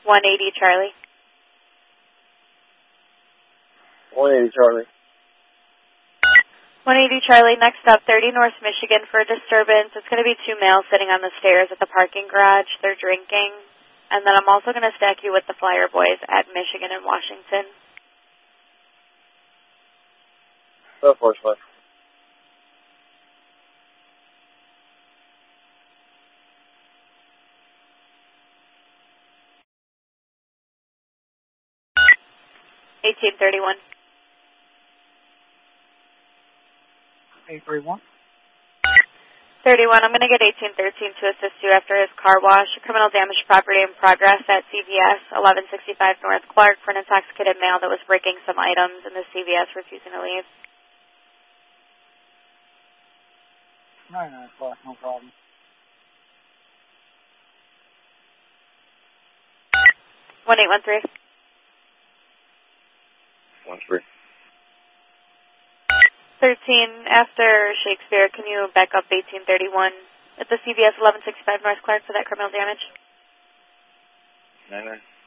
180 Charlie. 180 Charlie. 180 Charlie, next up, 30 North Michigan for a disturbance. It's going to be 2 males sitting on the stairs at the parking garage. They're drinking. And then I'm also going to stack you with the Flyer Boys at Michigan and Washington. Of course, man. $18.31. 831. 31, I'm going to get 1813 to assist you after his car wash. Criminal damage to property in progress at CVS, 1165 North Clark for an intoxicated male that was breaking some items and the CVS refusing to leave. 99 o'clock, no problem. 1813. 13. 13, after Shakespeare, can you back up 1831 at the CVS 1165 North Clark for that criminal damage? 99.